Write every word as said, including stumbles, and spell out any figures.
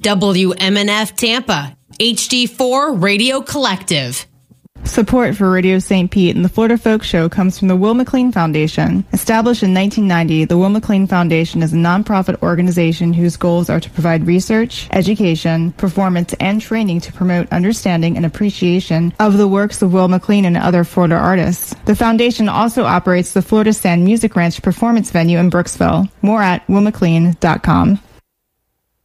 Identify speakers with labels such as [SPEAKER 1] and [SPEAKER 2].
[SPEAKER 1] W M N F Tampa, H D four Radio Collective.
[SPEAKER 2] Support for Radio Saint Pete and the Florida Folk Show comes from the Will McLean Foundation. Established in nineteen ninety, the Will McLean Foundation is a nonprofit organization whose goals are to provide research, education, performance, and training to promote understanding and appreciation of the works of Will McLean and other Florida artists. The foundation also operates the Florida Sand Music Ranch performance venue in Brooksville. More at will mclean dot com.